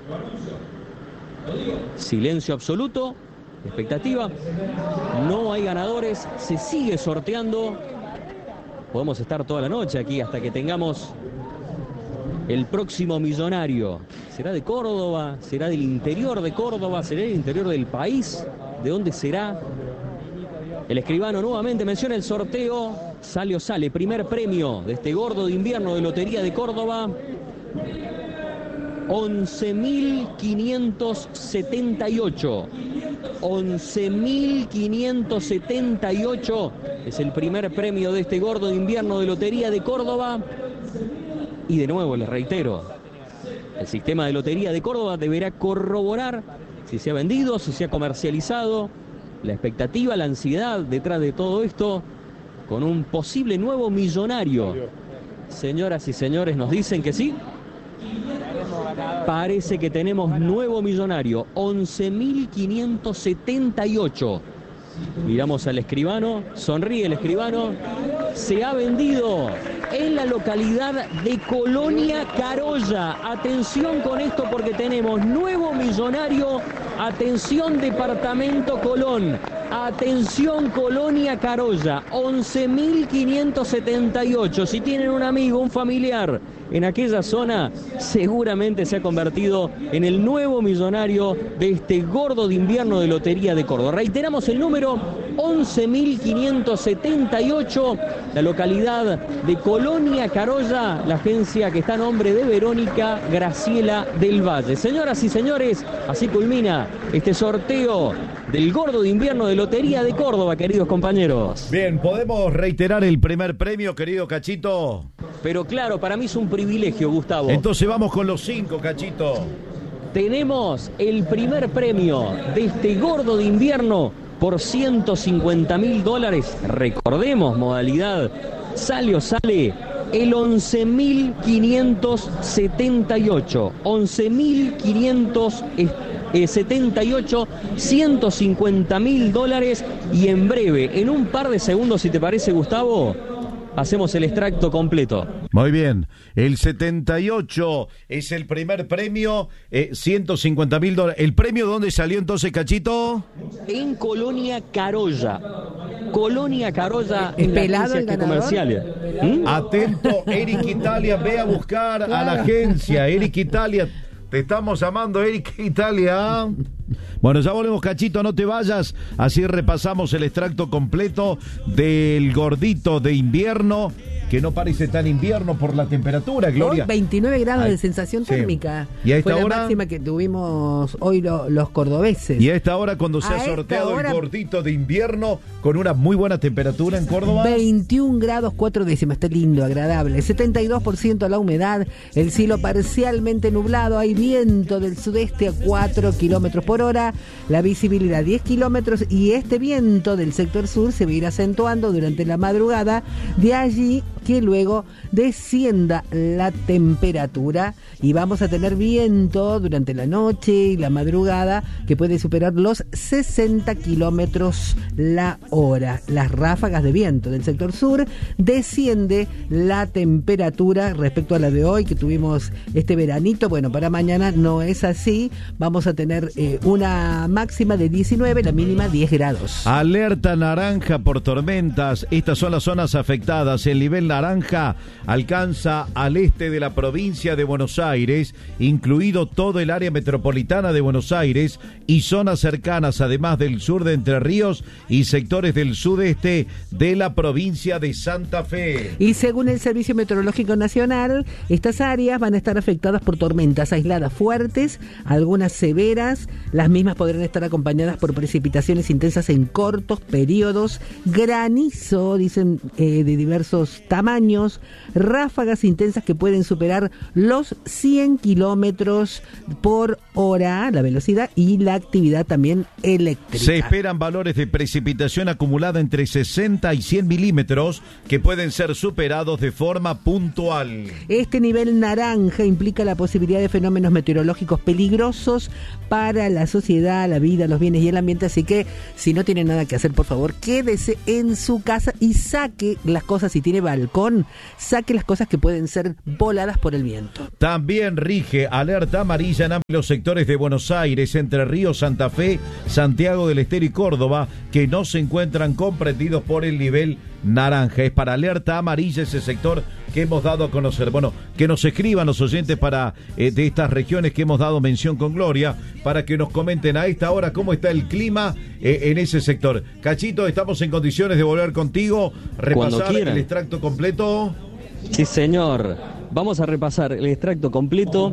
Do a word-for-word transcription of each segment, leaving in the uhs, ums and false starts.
Silencio absoluto, expectativa. No hay ganadores, se sigue sorteando. Podemos estar toda la noche aquí hasta que tengamos el próximo millonario. ¿Será de Córdoba? ¿Será del interior de Córdoba? ¿Será del interior del país? ¿De dónde será? El escribano nuevamente menciona el sorteo. Sale o sale, primer premio de este gordo de invierno de Lotería de Córdoba. once mil quinientos setenta y ocho. once mil quinientos setenta y ocho es el primer premio de este gordo de invierno de Lotería de Córdoba. Y de nuevo les reitero, el sistema de Lotería de Córdoba deberá corroborar si se ha vendido, si se ha comercializado, la expectativa, la ansiedad detrás de todo esto, con un posible nuevo millonario. Señoras y señores, nos dicen que sí. Parece que tenemos nuevo millonario, once mil quinientos setenta y ocho. Miramos al escribano, sonríe el escribano. Se ha vendido en la localidad de Colonia Carolla. Atención con esto porque tenemos nuevo millonario. Atención departamento Colón. Atención Colonia Carolla, once mil quinientos setenta y ocho. Si tienen un amigo, un familiar en aquella zona, seguramente se ha convertido en el nuevo millonario de este gordo de invierno de Lotería de Córdoba. Reiteramos el número, once mil quinientos setenta y ocho, la localidad de Colonia Carolla, la agencia que está a nombre de Verónica Graciela del Valle. Señoras y señores, así culmina este sorteo del gordo de invierno de Lotería de Córdoba, queridos compañeros. Bien, ¿podemos reiterar el primer premio, querido Cachito? Pero claro, para mí es un privilegio, Gustavo. Entonces vamos con los cinco, Cachito. Tenemos el primer premio de este gordo de invierno por ciento cincuenta mil dólares. Recordemos, modalidad sale o sale, el once mil quinientos setenta y ocho. once mil quinientos setenta y ocho, ciento cincuenta mil dólares. Y en breve, en un par de segundos, si te parece, Gustavo, hacemos el extracto completo. Muy bien, el setenta y ocho es el primer premio, eh, ciento cincuenta mil dólares. ¿El premio dónde salió entonces, Cachito? En Colonia Carolla. Colonia Carolla ¿Es en la pelado agencia el que ganador? comercial. ¿Mm? Atento, Eric Italia, ve a buscar a la agencia. Eric Italia, te estamos llamando, Eric Italia. Bueno, ya volvemos, Cachito, no te vayas. Así repasamos el extracto completo del gordito de invierno, que no parece tan invierno por la temperatura, Gloria. Hoy veintinueve grados Ay, de sensación sí. térmica. ¿Y a esta Fue la hora? máxima que tuvimos hoy lo, los cordobeses. Y a esta hora, cuando se A ha esta sorteado hora- el gordito de invierno con una muy buena temperatura en Córdoba. veintiún grados cuatro décimas, está lindo, agradable. setenta y dos por ciento la humedad, el cielo parcialmente nublado, hay viento del sudeste a cuatro kilómetros por hora, la visibilidad diez kilómetros y este viento del sector sur se va a ir acentuando durante la madrugada, de allí que luego descienda la temperatura y vamos a tener viento durante la noche y la madrugada que puede superar los sesenta kilómetros la hora. Las ráfagas de viento del sector sur, desciende la temperatura respecto a la de hoy que tuvimos este veranito. Bueno, para mañana no es así, vamos a tener eh, una máxima de diecinueve, la mínima diez grados. Alerta naranja por tormentas. Estas son las zonas afectadas. El nivel naranja alcanza al este de la provincia de Buenos Aires, incluido todo el área metropolitana de Buenos Aires y zonas cercanas, además del sur de Entre Ríos y sectores del sudeste de la provincia de Santa Fe. Y según el Servicio Meteorológico Nacional, estas áreas van a estar afectadas por tormentas aisladas fuertes, algunas severas. Las mismas podrán estar acompañadas por precipitaciones intensas en cortos periodos, granizo, dicen, eh, de diversos tamaños, ráfagas intensas que pueden superar los cien kilómetros por hora, la velocidad y la actividad también eléctrica. Se esperan valores de precipitación acumulada entre sesenta y cien milímetros que pueden ser superados de forma puntual. Este nivel naranja implica la posibilidad de fenómenos meteorológicos peligrosos para la sociedad, la vida, los bienes y el ambiente, así que si no tiene nada que hacer, por favor, quédese en su casa y saque las cosas si tiene balcón balcón, saque las cosas que pueden ser voladas por el viento. También rige alerta amarilla en amplios sectores de Buenos Aires, Entre Ríos, Santa Fe, Santiago del Estero y Córdoba, que no se encuentran comprendidos por el nivel naranja. Es para alerta amarilla ese sector que hemos dado a conocer. Bueno, que nos escriban los oyentes para eh, de estas regiones que hemos dado mención con Gloria, para que nos comenten a esta hora cómo está el clima eh, en ese sector. Cachito, estamos en condiciones de volver contigo, repasar el extracto completo. Sí, señor. Vamos a repasar el extracto completo.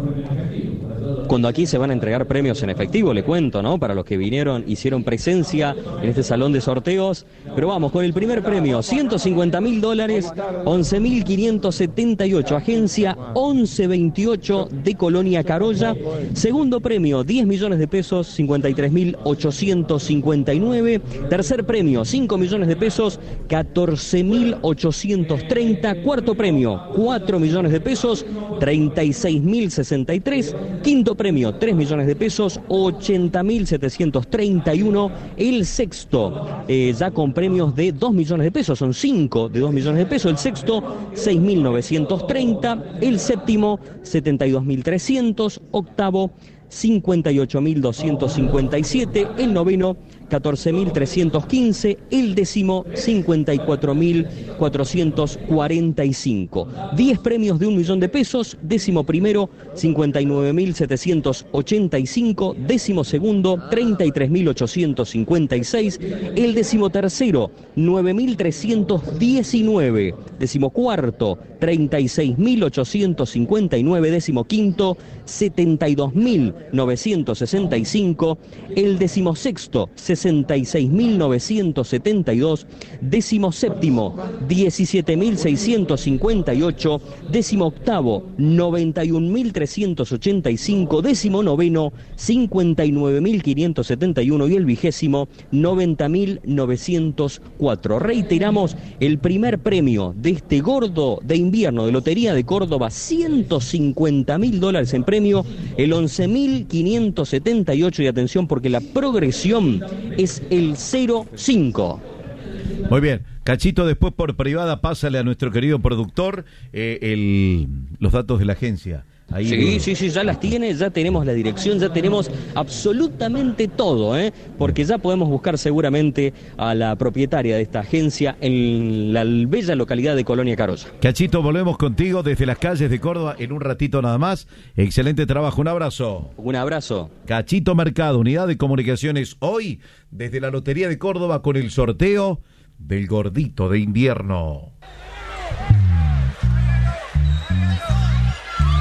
Cuando aquí se van a entregar premios en efectivo, le cuento, ¿no? Para los que vinieron, hicieron presencia en este salón de sorteos. Pero vamos, con el primer premio, ciento cincuenta mil dólares, once mil quinientos setenta y ocho, agencia once veintiocho de Colonia Carolla. Segundo premio, diez millones de pesos, cincuenta y tres mil ochocientos cincuenta y nueve. Tercer premio, cinco millones de pesos, catorce mil ochocientos treinta. Cuarto premio, cuatro millones de pesos, treinta y seis mil sesenta y tres. Quinto premio, tres millones de pesos, ochenta mil setecientos treinta y uno. El sexto, eh, ya con premios de dos millones de pesos, son cinco de dos millones de pesos. El sexto, seis mil novecientos treinta. El séptimo, setenta y dos mil trescientos. Octavo, cincuenta y ocho mil doscientos cincuenta y siete. El noveno, catorce mil trescientos quince. El décimo, cincuenta y cuatro mil cuatrocientos cuarenta y cinco. diez premios de un millón de pesos. Décimo primero, cincuenta y nueve mil setecientos ochenta y cinco. Décimo segundo, treinta y tres mil ochocientos cincuenta y seis. El décimo tercero, nueve mil trescientos diecinueve. Décimo cuarto, treinta y seis mil ochocientos cincuenta y nueve. Décimo quinto, setenta y dos mil novecientos sesenta y cinco. El décimo sexto, sesenta y seis mil novecientos setenta y dos. Décimo séptimo, diecisiete mil seiscientos cincuenta y ocho. Décimo octavo, noventa y un mil trescientos ochenta y cinco. Décimo noveno, cincuenta y nueve mil quinientos setenta y uno. Y el vigésimo, noventa mil novecientos cuatro. Reiteramos, el primer premio de este gordo de invierno de Lotería de Córdoba, ciento cincuenta mil dólares en premio, el once mil quinientos setenta y ocho. Y atención, porque la progresión es el cero cinco. Muy bien, Cachito, después por privada pásale a nuestro querido productor eh, el, los datos de la agencia. Ahí sí, de... sí, sí, ya las tiene, ya tenemos la dirección, ya tenemos absolutamente todo, ¿eh? Porque ya podemos buscar seguramente a la propietaria de esta agencia en la bella localidad de Colonia Carolla. Cachito, volvemos contigo desde las calles de Córdoba en un ratito nada más. Excelente trabajo, un abrazo. Un abrazo. Cachito Mercado, Unidad de Comunicaciones, hoy desde la Lotería de Córdoba con el sorteo del gordito de invierno.